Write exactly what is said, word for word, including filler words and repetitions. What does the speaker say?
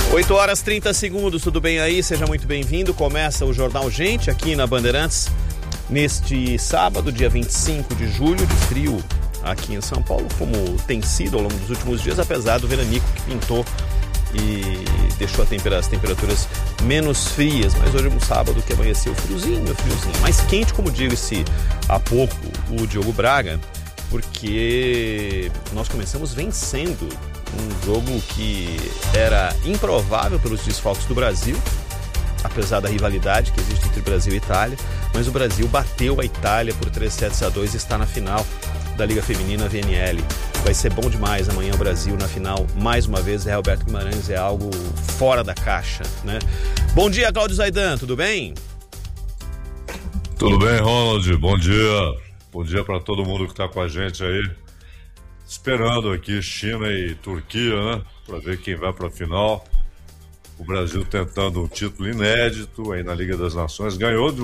oito horas e trinta segundos, tudo bem aí? Seja muito bem-vindo. Começa o Jornal Gente aqui na Bandeirantes neste sábado, dia vinte e cinco de julho, de frio aqui em São Paulo, como tem sido ao longo dos últimos dias, apesar do veranico que pintou e deixou a tempera- as temperaturas menos frias. Mas hoje é um sábado que amanheceu friozinho, friozinho, mais quente, como disse há pouco o Diogo Braga, porque nós começamos vencendo um jogo que era improvável pelos desfalques do Brasil, apesar da rivalidade que existe entre Brasil e Itália, mas o Brasil bateu a Itália por três sets a dois e está na final da Liga Feminina V N L. Vai ser bom demais amanhã o Brasil na final, mais uma vez. É Alberto Guimarães, é algo fora da caixa, né? Bom dia, Cláudio Zaidan, tudo bem? Tudo bem, Ronald, bom dia. Bom dia para todo mundo que está com a gente aí. Esperando aqui China e Turquia, né? Para ver quem vai para a final. O Brasil tentando um título inédito aí na Liga das Nações. Ganhou de